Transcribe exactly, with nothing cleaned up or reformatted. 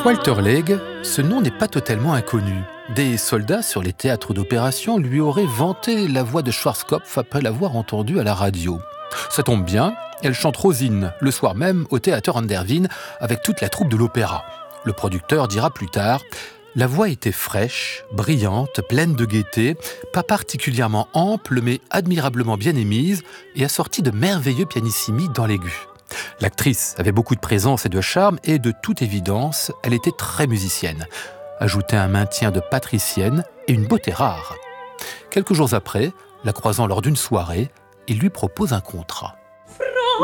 Walter Legge, ce nom n'est pas totalement inconnu. Des soldats sur les théâtres d'opération lui auraient vanté la voix de Schwarzkopf après l'avoir entendue à la radio. Ça tombe bien, elle chante Rosine le soir même au théâtre an der Wien avec toute la troupe de l'opéra. Le producteur dira plus tard « La voix était fraîche, brillante, pleine de gaieté, pas particulièrement ample mais admirablement bien émise et assortie de merveilleux pianissimi dans l'aigu. » L'actrice avait beaucoup de présence et de charme et de toute évidence, elle était très musicienne. Ajoutez un maintien de patricienne et une beauté rare. Quelques jours après, la croisant lors d'une soirée, il lui propose un contrat.